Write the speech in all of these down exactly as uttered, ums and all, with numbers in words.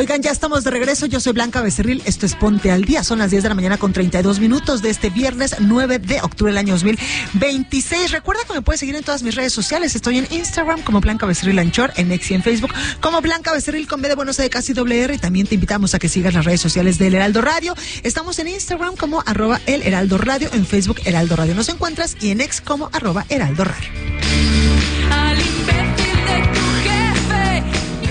Oigan, ya estamos de regreso. Yo soy Blanca Becerril. Esto es Ponte al Día. Son las diez de la mañana con treinta y dos minutos de este viernes nueve de octubre del año dos mil veintiséis. Recuerda que me puedes seguir en todas mis redes sociales. Estoy en Instagram como Blanca Becerril Anchor, en X y en Facebook como Blanca Becerril con B de Buenos Aires casi doble R. Y también te invitamos a que sigas las redes sociales del Heraldo Radio. Estamos en Instagram como arroba el Heraldo Radio, en Facebook Heraldo Radio nos encuentras y en X como arroba Heraldo Radio. Al imbécil de tu jefe.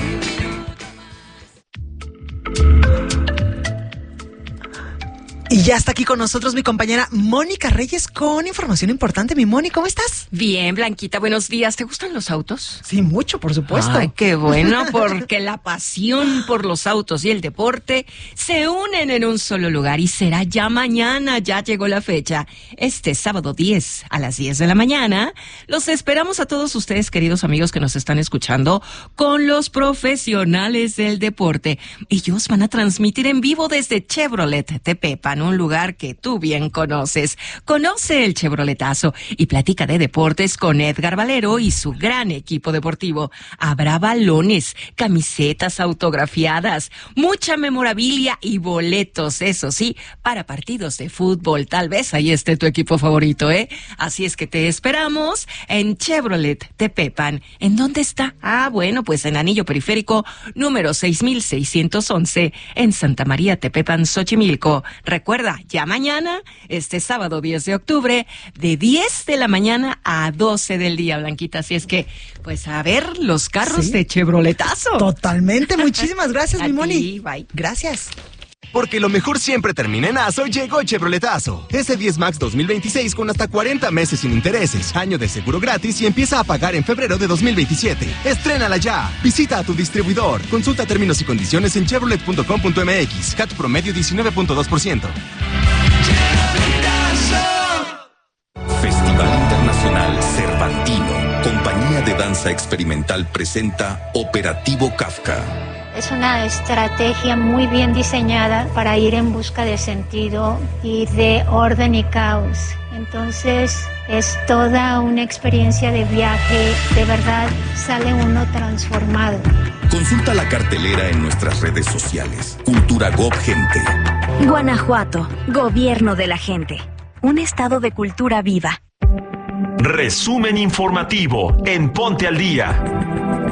Y ya está aquí con nosotros mi compañera Mónica Reyes con información importante. Mi Moni, ¿cómo estás? Bien, Blanquita, buenos días. ¿Te gustan los autos? Sí, mucho, por supuesto. Ay, qué bueno, porque la pasión por los autos y el deporte se unen en un solo lugar y será ya mañana, ya llegó la fecha. Este sábado diez a las diez de la mañana, los esperamos a todos ustedes, queridos amigos que nos están escuchando, con los profesionales del deporte. Ellos van a transmitir en vivo desde Chevrolet Tepepan, un lugar que tú bien conoces. Conoce el Chevroletazo y platica de deportes con Edgar Valero y su gran equipo deportivo. Habrá balones, camisetas autografiadas, mucha memorabilia y boletos, eso sí, para partidos de fútbol. Tal vez ahí esté tu equipo favorito, ¿eh? Así es que te esperamos en Chevrolet Tepepan. ¿En dónde está? Ah, bueno, pues en Anillo Periférico, número seis mil seiscientos once, en Santa María Tepepan, Xochimilco. Recuerda, ya mañana, este sábado diez de octubre, de diez de la mañana a doce del día, Blanquita. Así es que, pues a ver los carros ¿Sí? de Chevroletazo. Totalmente, muchísimas gracias, mi Moni. Ti, bye. Gracias. Porque lo mejor siempre termina en aso, llegó Chevroletazo. ese diez Max dos mil veintiséis con hasta cuarenta meses sin intereses, año de seguro gratis y empieza a pagar en febrero de dos mil veintisiete. ¡Estrénala ya! Visita a tu distribuidor. Consulta términos y condiciones en chevrolet punto com punto m x. C A T promedio diecinueve punto dos por ciento. Festival Internacional Cervantino. Compañía de Danza Experimental presenta Operativo Kafka. Es una estrategia muy bien diseñada para ir en busca de sentido y de orden y caos. Entonces es toda una experiencia de viaje. De verdad sale uno transformado. Consulta la cartelera en nuestras redes sociales. Cultura Gob Gente. Guanajuato, Gobierno de la Gente. Un estado de cultura viva. Resumen informativo en Ponte al Día.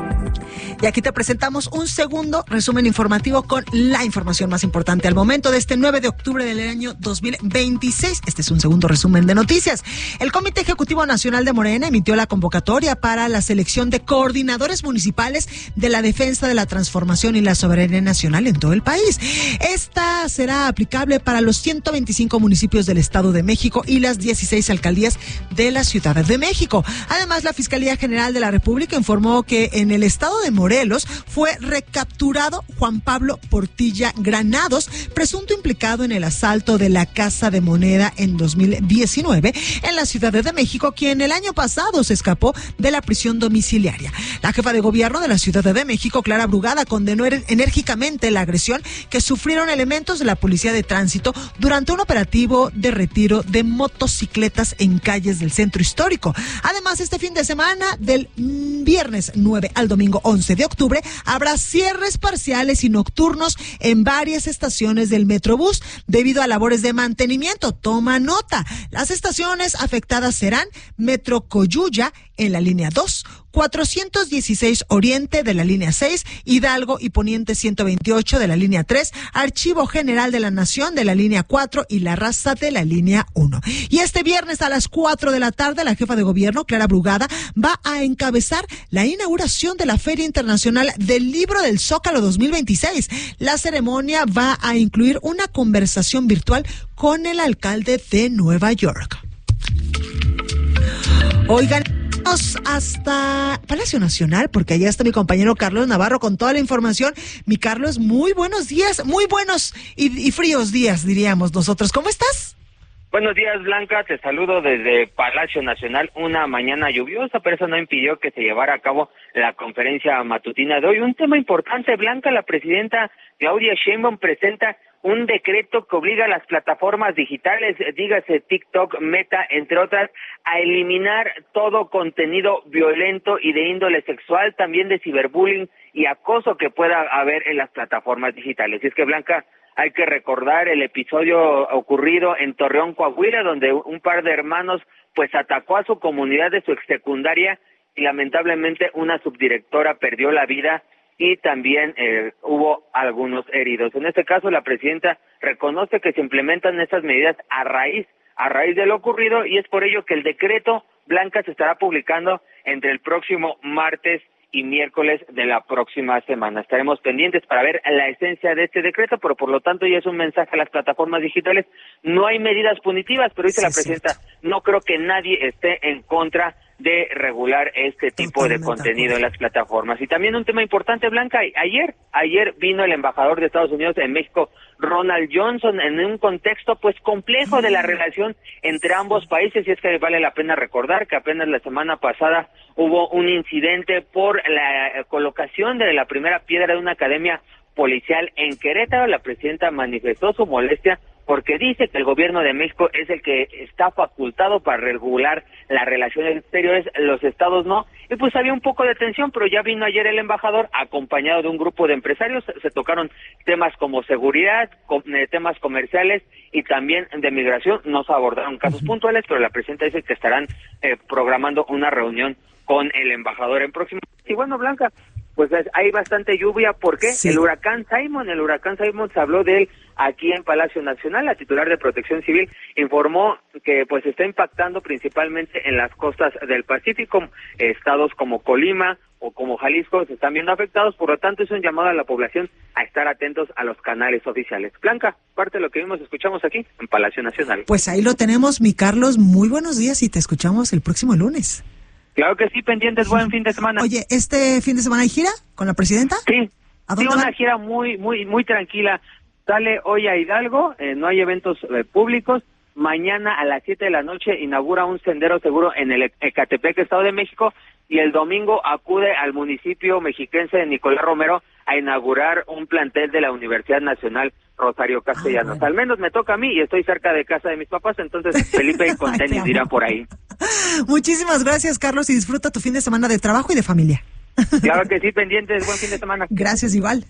Y aquí te presentamos un segundo resumen informativo con la información más importante al momento de este nueve de octubre del año dos mil veintiséis. Este es un segundo resumen de noticias. El Comité Ejecutivo Nacional de Morena emitió la convocatoria para la selección de coordinadores municipales de la defensa de la transformación y la soberanía nacional en todo el país. Esta será aplicable para los ciento veinticinco municipios del Estado de México y las dieciséis alcaldías de la Ciudad de México. Además, la Fiscalía General de la República informó que en el Estado de Morelos Morelos fue recapturado Juan Pablo Portilla Granados, presunto implicado en el asalto de la Casa de Moneda en dos mil diecinueve en la Ciudad de México, quien el año pasado se escapó de la prisión domiciliaria. La jefa de gobierno de la Ciudad de México, Clara Brugada, condenó enérgicamente la agresión que sufrieron elementos de la Policía de Tránsito durante un operativo de retiro de motocicletas en calles del centro histórico. Además, este fin de semana, del viernes nueve al domingo once de octubre, habrá cierres parciales y nocturnos en varias estaciones del Metrobús debido a labores de mantenimiento. Toma nota. Las estaciones afectadas serán Metro Coyuya en la línea dos, cuatrocientos dieciséis Oriente de la línea seis, Hidalgo y Poniente ciento veintiocho de la línea tres, Archivo General de la Nación de la línea cuatro y La Raza de la línea uno. Y este viernes a las cuatro de la tarde, la jefa de gobierno, Clara Brugada, va a encabezar la inauguración de la Feria Internacional del Libro del Zócalo dos mil veintiséis. La ceremonia va a incluir una conversación virtual con el alcalde de Nueva York. Oigan, hasta Palacio Nacional, porque allá está mi compañero Carlos Navarro con toda la información. Mi Carlos, muy buenos días, muy buenos y, y fríos días, diríamos nosotros. ¿Cómo estás? Buenos días, Blanca, te saludo desde Palacio Nacional, una mañana lluviosa, pero eso no impidió que se llevara a cabo la conferencia matutina de hoy. Un tema importante, Blanca, la presidenta Claudia Sheinbaum presenta un decreto que obliga a las plataformas digitales, dígase TikTok, Meta, entre otras, a eliminar todo contenido violento y de índole sexual, también de ciberbullying y acoso que pueda haber en las plataformas digitales. Y es que, Blanca, hay que recordar el episodio ocurrido en Torreón, Coahuila, donde un par de hermanos pues atacó a su comunidad de su exsecundaria y lamentablemente una subdirectora perdió la vida y también eh, hubo algunos heridos. En este caso, la presidenta reconoce que se implementan estas medidas a raíz, a raíz de lo ocurrido, y es por ello que el decreto, Blanca, se estará publicando entre el próximo martes y miércoles de la próxima semana. Estaremos pendientes para ver la esencia de este decreto, pero por lo tanto ya es un mensaje a las plataformas digitales. No hay medidas punitivas, pero dice sí, la presidenta, no creo que nadie esté en contra de regular este tipo Totalmente de contenido en las plataformas. Y también un tema importante, Blanca, ayer, ayer vino el embajador de Estados Unidos en México, Ronald Johnson, en un contexto pues complejo de la relación entre ambos países, y es que vale la pena recordar que apenas la semana pasada hubo un incidente por la colocación de la primera piedra de una academia policial en Querétaro. La presidenta manifestó su molestia porque dice que el gobierno de México es el que está facultado para regular las relaciones exteriores, los estados no, y pues había un poco de tensión, pero ya vino ayer el embajador acompañado de un grupo de empresarios, se tocaron temas como seguridad, temas comerciales y también de migración, no se abordaron casos puntuales, pero la presidenta dice que estarán eh, programando una reunión con el embajador en próximo. Y bueno, Blanca, pues hay bastante lluvia, ¿por qué? Sí. El huracán Simon, el huracán Simon se habló de él aquí en Palacio Nacional. La titular de Protección Civil informó que pues está impactando principalmente en las costas del Pacífico, estados como Colima o como Jalisco se están viendo afectados, por lo tanto es un llamado a la población a estar atentos a los canales oficiales. Blanca, parte de lo que vimos, escuchamos aquí en Palacio Nacional. Pues ahí lo tenemos, mi Carlos, muy buenos días y te escuchamos el próximo lunes. Claro que sí, pendientes, buen fin de semana. Oye, ¿este fin de semana hay gira con la presidenta? Sí, ¿a dónde sí, una van? gira muy, muy, muy tranquila. Sale hoy a Hidalgo, eh, no hay eventos eh, públicos. Mañana a las siete de la noche inaugura un sendero seguro en el Ecatepec, Estado de México, y el domingo acude al municipio mexiquense de Nicolás Romero a inaugurar un plantel de la Universidad Nacional Rosario Castellanos. Ah, bueno. Al menos me toca a mí y estoy cerca de casa de mis papás, entonces Felipe con tenis irá por ahí. Muchísimas gracias, Carlos, y disfruta tu fin de semana de trabajo y de familia. Claro que sí, pendientes, buen fin de semana. Gracias, igual.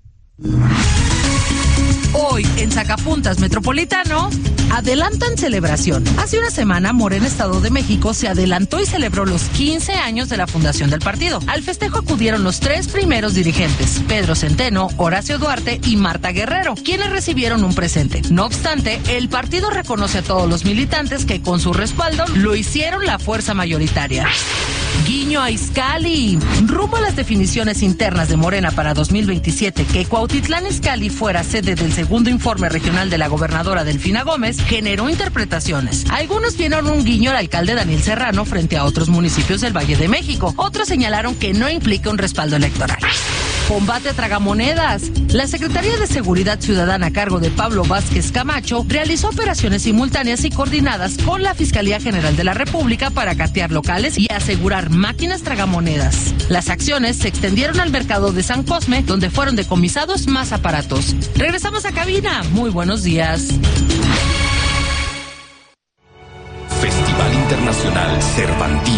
Hoy, en Sacapuntas Metropolitano, adelantan celebración. Hace una semana, Morena Estado de México se adelantó y celebró los quince años de la fundación del partido. Al festejo acudieron los tres primeros dirigentes, Pedro Centeno, Horacio Duarte y Marta Guerrero, quienes recibieron un presente. No obstante, el partido reconoce a todos los militantes que con su respaldo lo hicieron la fuerza mayoritaria. Guiño a Izcalli. Rumbo a las definiciones internas de Morena para dos mil veintisiete, que Cuautitlán Izcalli fuera sede del segundo informe regional de la gobernadora Delfina Gómez, generó interpretaciones. Algunos vieron un guiño al alcalde Daniel Serrano frente a otros municipios del Valle de México. Otros señalaron que no implica un respaldo electoral. Combate a tragamonedas. La Secretaría de Seguridad Ciudadana a cargo de Pablo Vázquez Camacho realizó operaciones simultáneas y coordinadas con la Fiscalía General de la República para catear locales y asegurar máquinas tragamonedas. Las acciones se extendieron al mercado de San Cosme, donde fueron decomisados más aparatos. Regresamos a cabina. Muy buenos días. Festival Internacional Cervantino.